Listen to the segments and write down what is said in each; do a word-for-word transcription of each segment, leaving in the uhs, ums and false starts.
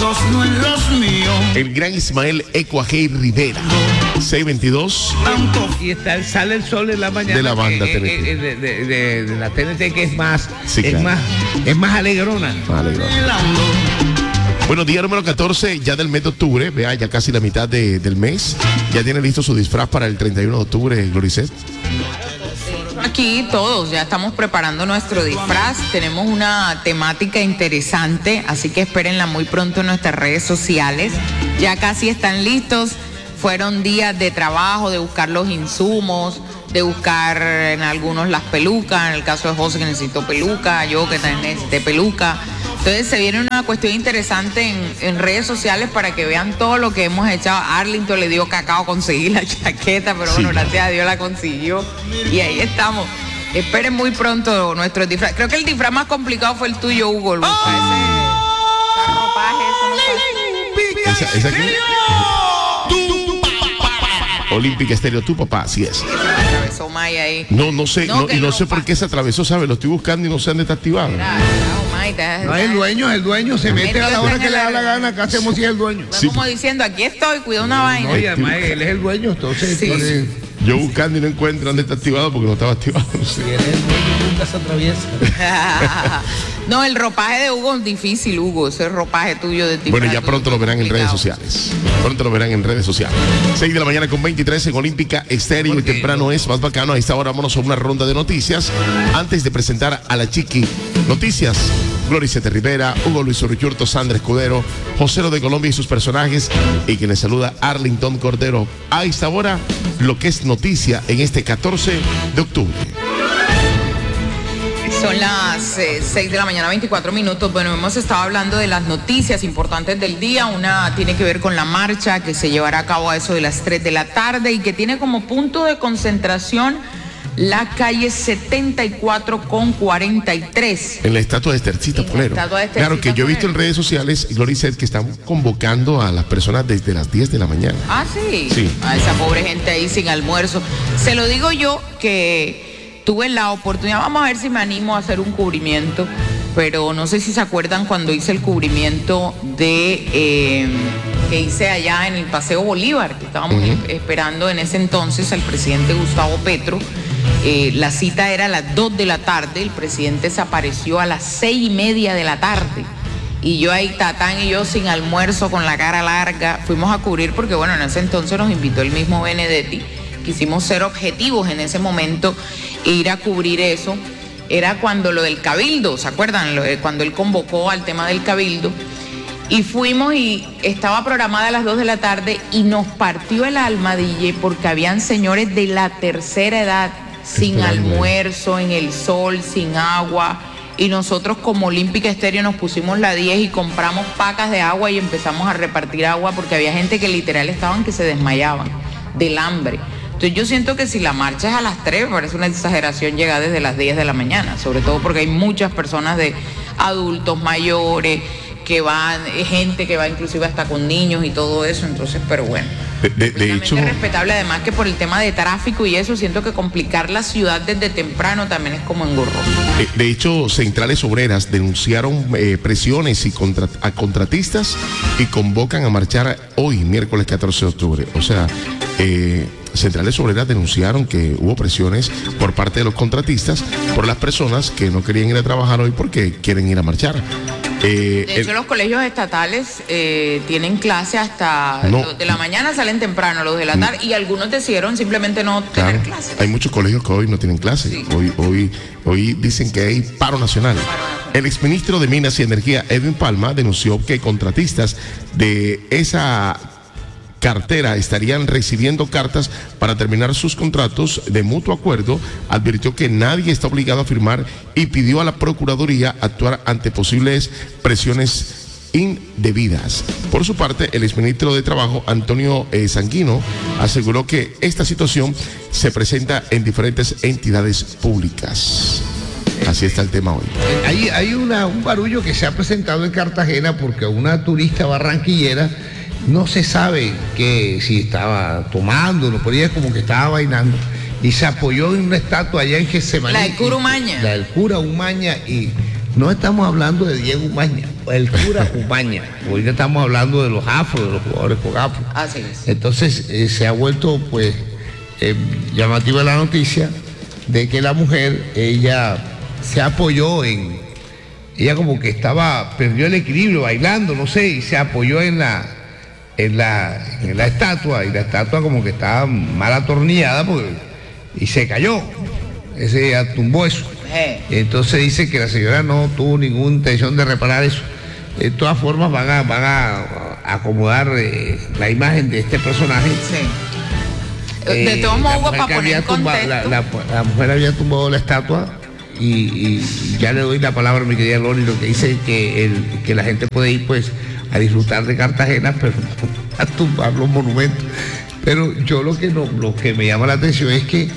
zapatos no en los míos. El gran Ismael Ecuajei Rivera, seiscientos veintidós. Y está, sale el sol en la mañana. De la banda eh, T N T. eh, de, de, de, de la T N T, que es más, Sí, es claro. más, es más alegrona. Más alegrona. Bueno, día número catorce ya del mes de octubre, vea, ya casi la mitad de, del mes. Ya tiene listo su disfraz para el treinta y uno de octubre, Gloricet. Aquí todos ya estamos preparando nuestro disfraz, tenemos una temática interesante, así que espérenla muy pronto en nuestras redes sociales. Ya casi están listos, fueron días de trabajo, de buscar los insumos, de buscar en algunos las pelucas, en el caso de José que necesitó peluca, yo que también necesité peluca. Entonces se viene una cuestión interesante en, en redes sociales para que vean todo lo que hemos echado. Arlington le dio cacao a conseguir la chaqueta, pero bueno, Sí. gracias a Dios la consiguió. Y ahí estamos. Esperen muy pronto nuestro disfraz. Creo que el disfraz más complicado fue el tuyo, Hugo. El buscar ese, ese ropaje, eso no fue. ¿Esa, esa aquí? Olímpica Estéreo, tu papá, así es. Atravesó Maya ahí. No, no sé, No, no, que y no no sé por pa- qué se atravesó, ¿sabes? Lo estoy buscando y no se han desactivado. Mira, no, Maya, te- No, el dueño, el dueño se mete a la hora que le da la gana, acá hacemos si es el dueño. Fue como diciendo, aquí estoy, cuida una vaina. Oye, además él es el dueño, entonces. Sí. entonces, Yo buscando y no encuentro, han desactivado porque no estaba activado. No sé. Si eres el dueño, nunca se atraviesa. No, el ropaje de Hugo es difícil, Hugo. Ese ropaje tuyo de tipo. Bueno, ya pronto lo verán en redes sociales. Pronto lo verán en redes sociales. seis de la mañana con veintitrés en Olímpica Estéreo. Y ¿Por qué? temprano es más bacano. A esta hora vámonos a una ronda de noticias. Antes de presentar a la Chiqui. Noticias. Gloricete Rivera, Hugo Luis Urriurto, Sandra Escudero, Josero de Colombia y sus personajes. Y quien les saluda, Arlington Cordero. A esta hora, lo que es noticia en este catorce de octubre. Son las eh, seis de la mañana, veinticuatro minutos. Bueno, hemos estado hablando de las noticias importantes del día. Una tiene que ver con la marcha que se llevará a cabo a eso de las tres de la tarde y que tiene como punto de concentración la calle setenta y cuatro con cuarenta y tres. En la estatua de Estercita En la Polero. estatua de Estercita Claro que yo he visto en Polero. redes sociales, Gloricet, que están convocando a las personas desde las diez de la mañana. Ah, sí. Sí. A esa pobre gente ahí sin almuerzo. Se lo digo yo que tuve la oportunidad, vamos a ver si me animo a hacer un cubrimiento, pero no sé si se acuerdan cuando hice el cubrimiento de eh, que hice allá en el Paseo Bolívar, que estábamos Uh-huh. esperando en ese entonces al presidente Gustavo Petro. Eh, la cita era a las dos de la tarde, el presidente se apareció a las seis y media de la tarde. Y yo ahí, Tatán y yo sin almuerzo, con la cara larga, fuimos a cubrir porque, bueno, en ese entonces nos invitó el mismo Benedetti. Quisimos ser objetivos en ese momento e ir a cubrir eso. Era cuando lo del Cabildo, ¿se acuerdan? Lo de cuando él convocó al tema del Cabildo. Y fuimos y estaba programada a las dos de la tarde y nos partió el alma, D J, porque habían señores de la tercera edad sin Esperando. almuerzo, en el sol, sin agua. Y nosotros como Olímpica Estéreo nos pusimos la diez y compramos pacas de agua y empezamos a repartir agua porque había gente que literal estaban que se desmayaban del hambre. Entonces yo siento que si la marcha es a las tres, me parece una exageración llegar desde las diez de la mañana, sobre todo porque hay muchas personas de adultos mayores que van, gente que va inclusive hasta con niños y todo eso, entonces, pero bueno. De, de- de Completamente hecho, respetable, además que por el tema de tráfico y eso, siento que complicar la ciudad desde temprano también es como engorroso. de, de hecho, centrales obreras denunciaron eh, presiones y contra- a contratistas y convocan a marchar hoy, miércoles catorce de octubre. O sea, eh, centrales obreras denunciaron que hubo presiones por parte de los contratistas por las personas que no querían ir a trabajar hoy porque quieren ir a marchar. Eh, De hecho, el- los colegios estatales eh, tienen clase hasta No. los de la mañana, salen temprano, los de la tarde, y algunos decidieron simplemente no Claro, tener clases. hay muchos colegios que hoy no tienen clase. Sí. Hoy, hoy, hoy dicen que hay paro nacional. El exministro de Minas y Energía, Edwin Palma, denunció que contratistas de esa cartera estarían recibiendo cartas para terminar sus contratos de mutuo acuerdo. Advirtió que nadie está obligado a firmar y pidió a la Procuraduría actuar ante posibles presiones indebidas. Por su parte, el exministro de Trabajo, Antonio eh, Sanguino, aseguró que esta situación se presenta en diferentes entidades públicas. Así está el tema hoy. Hay, hay una, un barullo que se ha presentado en Cartagena porque una turista barranquillera no se sabe que si estaba tomando, no podía, como que estaba bailando, y se apoyó en una estatua allá en Getsemaní. La del cura Umaña. La del cura Umaña, y no estamos hablando de Diego Umaña, el cura Umaña. Ahorita estamos hablando de los afros, de los jugadores con afro. Así es. Entonces eh, se ha vuelto pues eh, llamativa la noticia de que la mujer, ella se apoyó en, ella como que estaba, perdió el equilibrio bailando, no sé, y se apoyó en la, en la, en la estatua, y la estatua como que estaba mal atornillada porque, y se cayó, ese ya tumbó eso. Entonces dice que la señora no tuvo ninguna intención de reparar eso. De todas formas van a, van a acomodar eh, la imagen de este personaje. Sí. De todos modos, para poner en contexto. La, la, la mujer había tumbado la estatua y, y ya le doy la palabra a mi querida Lori, lo que dice que, el, que la gente puede ir pues a disfrutar de Cartagena, pero no a tumbar los monumentos. Pero yo lo que, no, lo que me llama la atención es que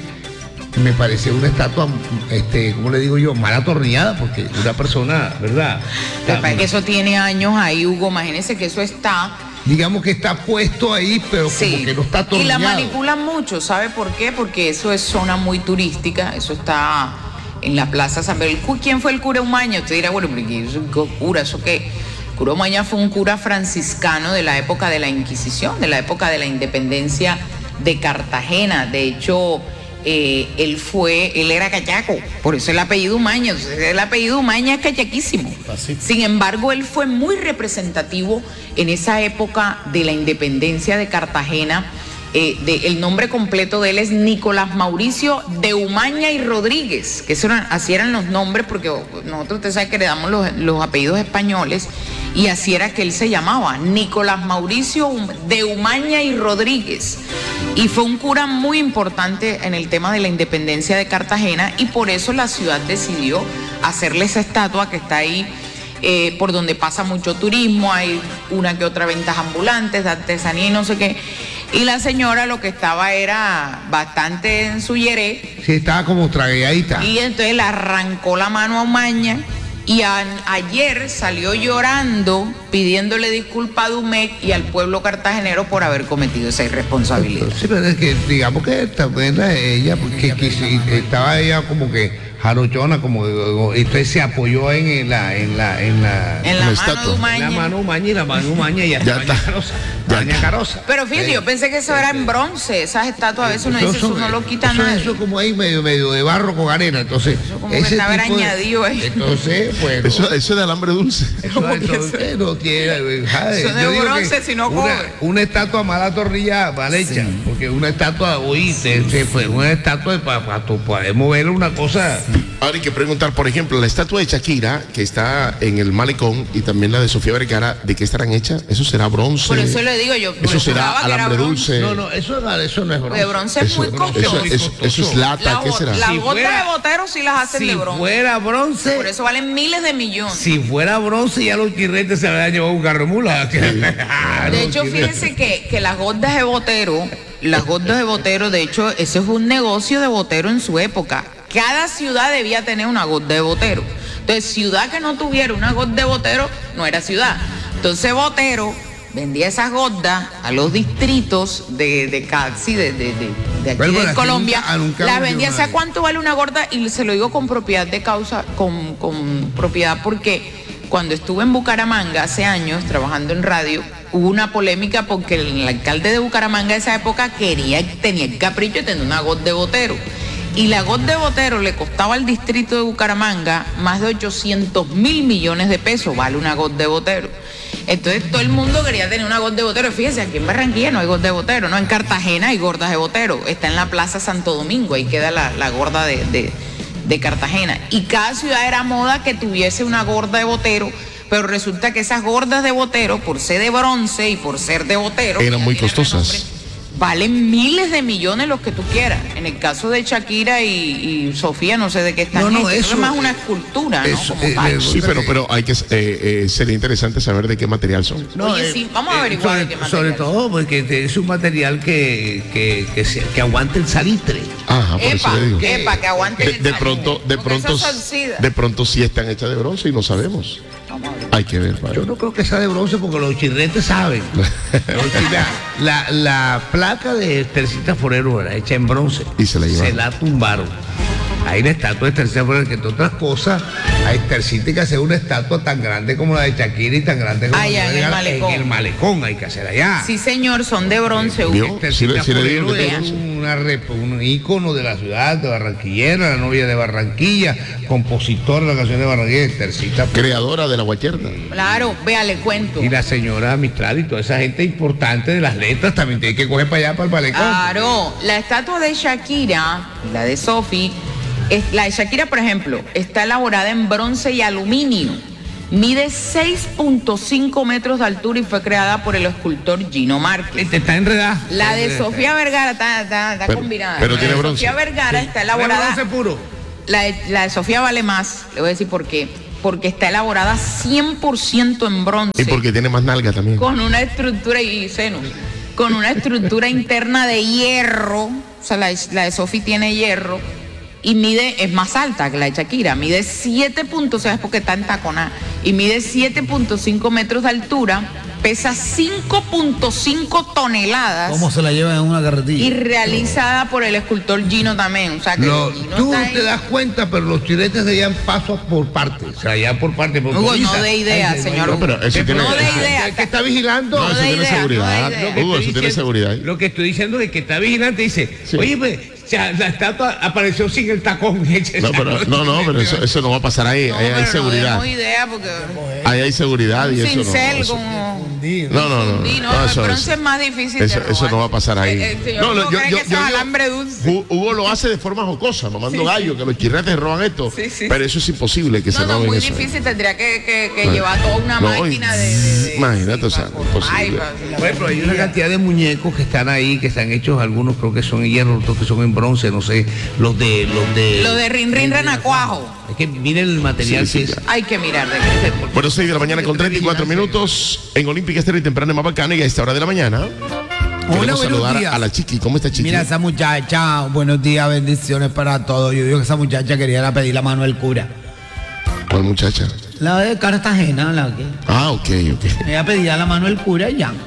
me parece una estatua, este, ¿cómo le digo yo? Mal atornillada, porque una persona, ¿verdad? Está, que eso tiene años ahí, Hugo, imagínense que eso está... Digamos que está puesto ahí, pero sí, como que no está atornillado. Y la manipulan mucho, ¿sabe por qué? Porque eso es zona muy turística, eso está en la Plaza San Pedro. ¿Quién fue el cura Umaña? Usted dirá, bueno, porque eso es cura, ¿eso qué? Cura Umaña fue un cura franciscano de la época de la Inquisición, de la época de la independencia de Cartagena. De hecho... Eh, él fue, él era cachaco, por eso el apellido Umaña, entonces el apellido Umaña es cachaquísimo. Así. Sin embargo, él fue muy representativo en esa época de la independencia de Cartagena. Eh, de, el nombre completo de él es Nicolás Mauricio de Umaña y Rodríguez, que eso eran, así eran los nombres, porque nosotros, usted sabe que le damos los, los apellidos españoles, y así era que él se llamaba, Nicolás Mauricio de Umaña y Rodríguez. Y fue un cura muy importante en el tema de la independencia de Cartagena, y por eso la ciudad decidió hacerle esa estatua que está ahí, eh, por donde pasa mucho turismo, hay una que otra ventas ambulantes, de artesanía y no sé qué. Y la señora lo que estaba era bastante en su yeré. Sí, estaba como tragueadita. Y entonces le arrancó la mano a Umaña. Y a, ayer salió llorando, pidiéndole disculpas a Dumec y al pueblo cartagenero por haber cometido esa irresponsabilidad. Sí, pero es que digamos que también ella, porque que, que, estaba ella como que jarochona, como entonces se apoyó en la en la en la en la mano de Umaña. En la mano Umaña y la mano Umaña y ya, ya está carosa, ya carosa. Pero fíjate, eh, yo pensé que eso eh, era en bronce, esas estatuas a veces uno dice, eso no lo quita eso, nada. Eso como ahí medio medio de barro con arena, entonces eso como ese que estaba tipo añadido ahí. Entonces, bueno, eso, eso es de alambre dulce. Eso, entonces, no tiene, jade, eso no es bronce, sino cobre. Una, una estatua mal atornillada, mal hecha, sí. Porque una estatua, oí, sí, se fue una estatua para pa, pa, poder mover una cosa. Ahora hay que preguntar, por ejemplo, la estatua de Shakira, que está en el Malecón, y también la de Sofía Vergara, ¿de qué estarán hechas? ¿Eso será bronce? Por eso le digo yo. ¿Eso será alambre dulce? No, no, eso, eso no es bronce. De bronce es eso, muy costoso. Eso, eso, eso es lata, la, ¿qué será? Las si gotas fuera, de Botero sí las hacen si de bronce. Si fuera bronce. Por eso valen miles de millones. Si fuera bronce, ya los chirretes se habrían llevado un carro mula. Sí. De hecho, fíjense que, que las gotas de Botero, las gotas de Botero, de hecho, ese es un negocio de Botero en su época. Cada ciudad debía tener una gota de Botero. Entonces, ciudad que no tuviera una gota de Botero no era ciudad. Entonces, Botero vendía esas gotas a los distritos de, de, sí, de, de, de, de aquí bueno, de Colombia. Nunca, las vendía, ¿sabes cuánto vale una gorda? Y se lo digo con propiedad de causa, con, con propiedad, porque cuando estuve en Bucaramanga hace años trabajando en radio, hubo una polémica porque el alcalde de Bucaramanga de esa época quería, tenía el capricho de tener una gota de Botero. Y la gota de Botero le costaba al distrito de Bucaramanga más de ochocientos mil millones de pesos, vale una gota de Botero. Entonces todo el mundo quería tener una gota de Botero. Fíjense, aquí en Barranquilla no hay gota de Botero, no, en Cartagena hay gordas de Botero. Está en la Plaza Santo Domingo, ahí queda la, la gorda de, de, de Cartagena. Y cada ciudad era moda que tuviese una gorda de Botero, pero resulta que esas gordas de Botero, por ser de bronce y por ser de Botero, eran muy costosas. Valen miles de millones los que tú quieras. En el caso de Shakira y, y Sofía, no sé de qué están. No, no, eso es más una escultura, eso, ¿no? Eh, eh, sí, pero, pero hay que eh, eh, sería interesante saber de qué material son. No, Oye, eh, sí, vamos a averiguar eh, sobre, de qué material. Sobre todo porque es un material que, que, que, se, que aguante el salitre. Ajá, por epa, eso le digo. Epa, que aguante de, el de pronto, de pronto, de pronto sí están hechas de bronce y no sabemos. Hay que ver, padre. Yo no creo que sea de bronce porque los chirretes saben. la, la placa de Teresita Forero era hecha en bronce. Y se la llevaron. Se la tumbaron. Ahí la estatua de Teresita Forero, que entre otras cosas a Esthercita hay que hacer una estatua tan grande como la de Shakira y tan grande como Allá la de en el Vergara. malecón. En el malecón hay que hacer allá. Sí, señor, son de bronce. ¿Vio? Hugo. Esthercita Sí le- sí le digo Forero que es tengo- una rep- un ícono de la ciudad de Barranquillera, la novia de Barranquilla, compositora de la canción de Barranquilla, Esthercita Forero. Creadora de la guayerna. Claro, vea, le cuento. Y la señora Mistral y toda esa gente importante de las letras también tiene que coger para allá, para el malecón. Claro, la estatua de Shakira y la de Sophie, es- la de Shakira, por ejemplo, está elaborada en bronce y aluminio. Mide seis punto cinco metros de altura y fue creada por el escultor Gino Márquez. Este está enredada. La de Sofía Vergara está, está- está Pero- combinada. pero La tiene de bronce. Sofía Vergara está elaborada. bronce puro. La de, la de Sofía vale más, le voy a decir por qué. Porque está elaborada cien por ciento en bronce. Y porque tiene más nalga también. Con una estructura y senos. Con una estructura interna de hierro. O sea, la, de- la de Sophie tiene hierro. Y mide, es más alta que la de Shakira. Mide siete puntos, o sea, es porque está en taconá. Y mide siete punto cinco metros de altura. Pesa cinco punto cinco toneladas. ¿Cómo se la llevan en una Y carretilla? realizada por el escultor Gino también. O sea, que Lo- Gino tú está ahí. te das cuenta, pero los chiletes se llevan pasos por partes. O sea, ya por parte. Por Hugo, bolita. no de idea, Ay, señor. No, pero eso ¿Qué tiene- No de eso- idea. El que está vigilando. No, No eso de tiene idea, seguridad. no de idea. Lo que Hugo, estoy eso tiene diciendo- seguridad. Lo que estoy diciendo es que está vigilante dice, Sí. oye, pues, o sea, la estatua apareció sin el tacón. No, pero, no, no, pero eso, eso no va a pasar ahí. No, Ahí hay pero seguridad. No tengo idea porque Ahí hay seguridad y un eso no. cincel eso- como... No, no, no. Sí, no, no, el eso, bronce eso- es más difícil de eso- eso robar. no va a pasar ahí. El, el señor No, Hugo yo- cree yo- que yo eso es digo- alambre dulce. Hu- Hugo lo hace de forma jocosa, mamando gallo, que los chirretes roban esto. Sí, sí. Pero eso es imposible que se No, no, roben muy eso. difícil, tendría que, que, que No. llevar toda una No, y- máquina de, de- de- imagínate, o sea, para imposible. formar y para- Por ejemplo, hay una cantidad de muñecos que están ahí, que están hechos, algunos creo que son en hierro, otros que son en bronce, no sé, los de... Los de, Lo de Rin Rin Renacuajo. Es que miren el material Sí, sí, que es. ya. Hay que mirar de qué. Bueno, seis de la mañana con treinta y cuatro minutos en Olímpica Estéreo y temprano en Mapacana y a esta hora de la mañana. Queremos buenos saludar días. a la Chiqui. ¿Cómo está Chiqui? Mira, esa muchacha, buenos días, bendiciones para todos. Yo digo que esa muchacha quería ir a pedir la mano del cura. ¿Cuál muchacha? La de Cartagena, la que. Ah, ok, ok. Ella pedía la mano del cura y ya.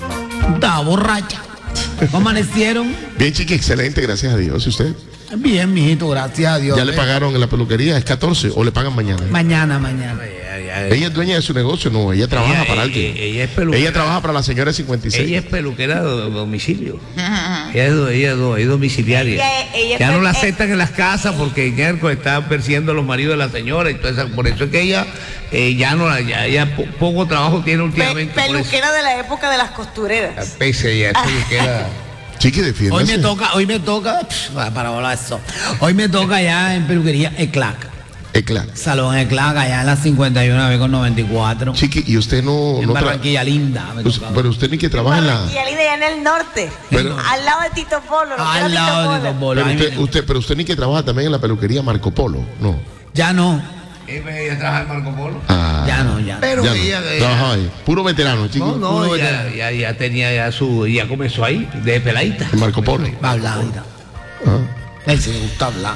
Estaba borracha. ¿Cómo amanecieron? Bien, Chiqui, excelente, gracias a Dios. ¿Y usted? Bien, mijito, gracias a Dios. ¿Ya le pagaron en la peluquería? ¿Es catorce o le pagan mañana? Mañana, mañana. Ella es dueña de su negocio, no, ella trabaja Ella- para ella- alguien. ella es peluquera. Ella trabaja para la señora de cincuenta y seis. Ella es peluquera de domicilio. Ella es, do- ella es do- es domiciliaria. Ella- ella ya no pe- la eh. aceptan en las casas porque en miércoles están persiguiendo a los maridos de la señora y todo eso. Por eso es que ella eh, ya no la, ya, ella po- poco trabajo tiene últimamente. por eso. peluquera de la época de las costureras. Pese ella es peluquera. Chiqui, defiéndase. Hoy me toca, hoy me toca, pff, para para hablar de eso. Hoy me toca ya en peluquería Eclac. Eh, claro. Salón Eclac, allá en la cincuenta y uno B con noventa y cuatro. Chiqui, y usted no... En no tra- Barranquilla Linda. me Us- tocaba. pero usted ni que trabaja en la... Barranquilla Linda, allá en el norte. Pero- al lado de Tito Polo. lo que era Al lado de Tito Tito Polo. Polo. Pero Ahí usted, viene. usted, pero usted ni que trabaja también en la peluquería Marco Polo, no. Ya no, Ella trabaja en Marco Polo. Ah, ya no, ya no. Pero ya no. ella, ella- Trabaja ahí. Puro veterano, Chiqui. no, no, Puro ya, veterano. ya, ya tenía ya su, ya comenzó ahí, de peladita. En Marco Polo. Va a hablar ahorita. Ah. Él sí le gusta hablar.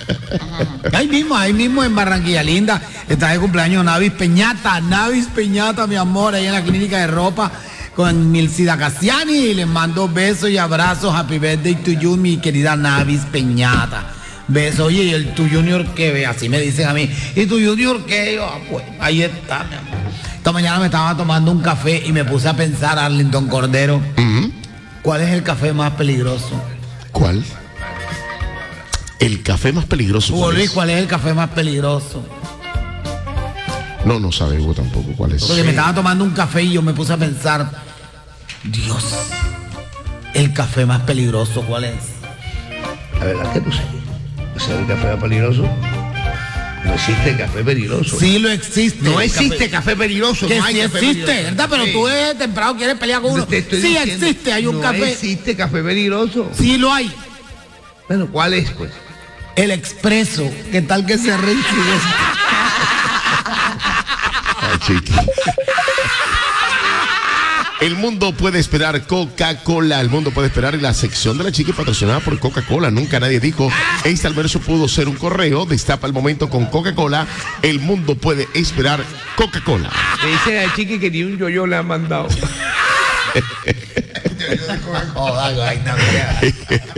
Ahí mismo, ahí mismo en Barranquilla Linda, está de cumpleaños Navis Peñata, Navis Peñata, mi amor, ahí en la clínica de ropa con Milcida Cassiani, y les mando besos y abrazos, happy birthday to you, mi querida Navis Peñata. Besos, oye, y el tu Junior que ve, así me dicen a mí, ¿y tu Junior qué? Yo, ah, pues, ahí está, mi amor. Esta mañana me estaba tomando un café y me puse a pensar, Arlington Cordero, Ujú. ¿cuál es el café más peligroso? ¿Cuál? El café más peligroso. Hugo ¿cuál Luis, es? ¿cuál es el café más peligroso? No, no sabe Hugo tampoco cuál es. Porque me estaba tomando un café y yo me puse a pensar, Dios, el café más peligroso, ¿cuál es? La verdad que no sé. ¿Ese es el café peligroso? No existe café peligroso. Sí lo existe. No el existe café peligroso. Que no hay sí café existe, peligroso. ¿verdad? Pero Sí. tú desde temprano quieres pelear con uno. Te estoy Sí diciendo, existe, hay un no café. existe café peligroso. Sí lo hay. Bueno, ¿cuál es, pues? El expreso. ¿Qué tal que se ríe? Ay, Chiqui. El mundo puede esperar Coca-Cola. El mundo puede esperar en la sección de la Chiqui patrocinada por Coca-Cola. Nunca nadie dijo, este almuerzo pudo ser un correo. Destapa el momento con Coca-Cola. El mundo puede esperar Coca-Cola. Le dice a Chiqui que ni un yo-yo le han mandado. Joder, vaina, mira.